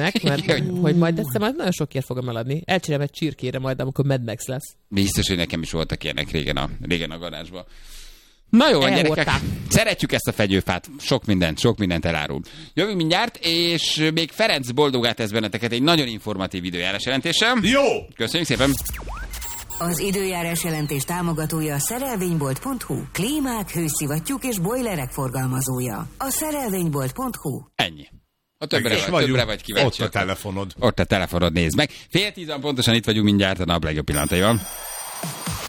meg, mert hogy majd ezt majd nagyon sokért fogom eladni. Elcserélem egy csirkére majd, amikor Mad Max lesz. Biztos, hogy nekem is voltak ilyenek régen a garázsban. Na jó, gyerekek, szeretjük ezt a fegyőfát, sok mindent elárul. Jövünk mindjárt, és még Ferenc boldogát tesz benneteket egy nagyon informatív időjárás jelentéssel. Jó! Köszönjük szépen! Az időjárás jelentés támogatója a szerelvénybolt.hu. Klímák, hőszivattyúk és bojlerek forgalmazója. A szerelvénybolt.hu. Ennyi. A többre vagy kíváncsi. Ott a telefonod. Ott a telefonod, nézd meg. 9:10 pontosan itt vagyunk mindjárt a nap legjobb pillanataival.